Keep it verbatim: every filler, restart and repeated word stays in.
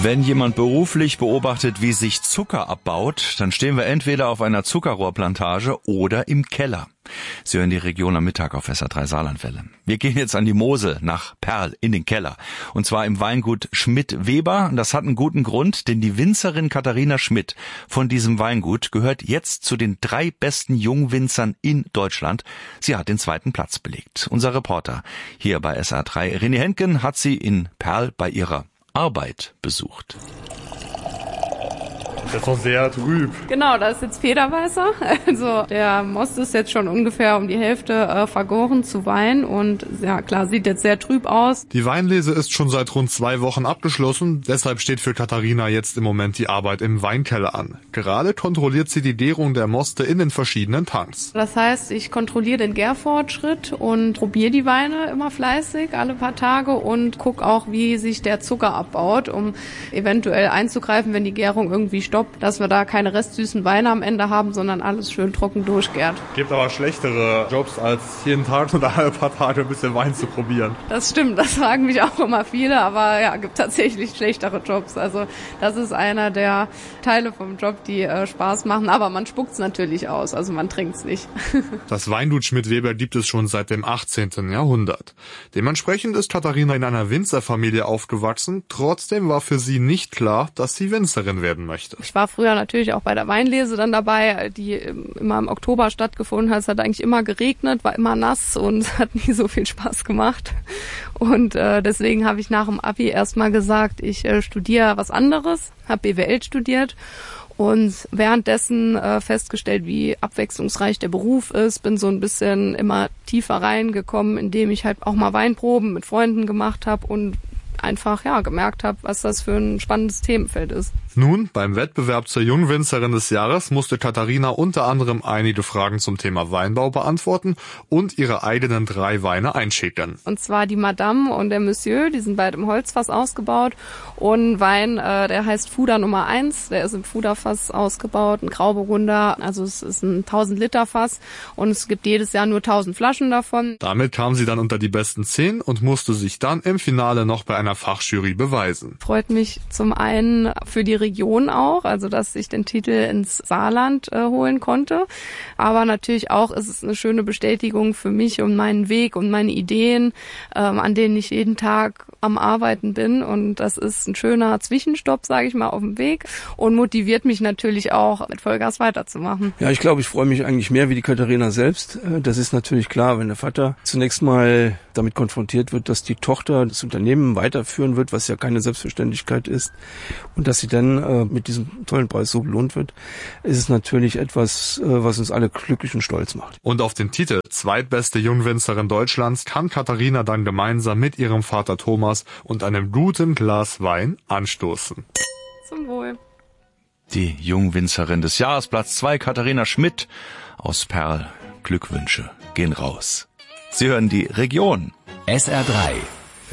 Wenn jemand beruflich beobachtet, wie sich Zucker abbaut, dann stehen wir entweder auf einer Zuckerrohrplantage oder im Keller. Sie hören die Region am Mittag auf S R drei Saarlandwelle. Wir gehen jetzt an die Mosel nach Perl in den Keller. Und zwar im Weingut Schmidt-Weber. Das hat einen guten Grund, denn die Winzerin Katharina Schmidt von diesem Weingut gehört jetzt zu den drei besten Jungwinzern in Deutschland. Sie hat den zweiten Platz belegt. Unser Reporter hier bei S R drei, René Hentgen, hat sie in Perl bei ihrer Arbeit besucht. Das ist doch sehr trüb. Genau, da ist jetzt Federweißer. Also der Most ist jetzt schon ungefähr um die Hälfte äh, vergoren zu Wein und ja klar, sieht jetzt sehr trüb aus. Die Weinlese ist schon seit rund zwei Wochen abgeschlossen, deshalb steht für Katharina jetzt im Moment die Arbeit im Weinkeller an. Gerade kontrolliert sie die Gärung der Moste in den verschiedenen Tanks. Das heißt, ich kontrolliere den Gärfortschritt und probiere die Weine immer fleißig alle paar Tage und gucke auch, wie sich der Zucker abbaut, um eventuell einzugreifen, wenn die Gärung irgendwie stoppt, dass wir da keine restsüßen Weine am Ende haben, sondern alles schön trocken durchgärt. Gibt aber schlechtere Jobs, als jeden Tag oder alle paar Tage ein bisschen Wein zu probieren. Das stimmt, das fragen mich auch immer viele, aber ja, gibt tatsächlich schlechtere Jobs. Also das ist einer der Teile vom Job, die äh, Spaß machen, aber man spuckt's natürlich aus, also man trinkt's nicht. Das Weingut Schmidt-Weber gibt es schon seit dem achtzehnten Jahrhundert. Dementsprechend ist Katharina in einer Winzerfamilie aufgewachsen. Trotzdem war für sie nicht klar, dass sie Winzerin werden möchte. Ich war früher natürlich auch bei der Weinlese dann dabei, die immer im Oktober stattgefunden hat. Es hat eigentlich immer geregnet, war immer nass und hat nie so viel Spaß gemacht. Und äh, deswegen habe ich nach dem Abi erstmal gesagt, ich äh, studiere was anderes, habe B W L studiert und währenddessen äh, festgestellt, wie abwechslungsreich der Beruf ist. Bin so ein bisschen immer tiefer reingekommen, indem ich halt auch mal Weinproben mit Freunden gemacht habe und einfach ja gemerkt habe, was das für ein spannendes Themenfeld ist. Nun, beim Wettbewerb zur Jungwinzerin des Jahres musste Katharina unter anderem einige Fragen zum Thema Weinbau beantworten und ihre eigenen drei Weine einschicken. Und zwar die Madame und der Monsieur, die sind beide im Holzfass ausgebaut. Und ein Wein, äh, der heißt Fuder Nummer eins, der ist im Fuderfass ausgebaut, ein Grauburgunder, also es ist ein tausend Liter Fass und es gibt jedes Jahr nur tausend Flaschen davon. Damit kam sie dann unter die besten zehn und musste sich dann im Finale noch bei einer Fachjury beweisen. Freut mich zum einen für die Region auch, also dass ich den Titel ins Saarland äh, holen konnte, aber natürlich auch ist es eine schöne Bestätigung für mich und meinen Weg und meine Ideen, ähm, an denen ich jeden Tag am Arbeiten bin und das ist ein schöner Zwischenstopp, sage ich mal, auf dem Weg und motiviert mich natürlich auch, mit Vollgas weiterzumachen. Ja, ich glaube, ich freue mich eigentlich mehr wie die Katharina selbst. Das ist natürlich klar, wenn der Vater zunächst mal damit konfrontiert wird, dass die Tochter das Unternehmen weiterführen wird, was ja keine Selbstverständlichkeit ist und dass sie dann äh, mit diesem tollen Preis so belohnt wird, ist es natürlich etwas, äh, was uns alle glücklich und stolz macht. Und auf den Titel zweitbeste Jungwinzerin Deutschlands kann Katharina dann gemeinsam mit ihrem Vater Thomas und einem guten Glas Wein anstoßen. Zum Wohl. Die Jungwinzerin des Jahres, Platz zwei, Katharina Schmidt aus Perl. Glückwünsche gehen raus. Sie hören die Region. S R drei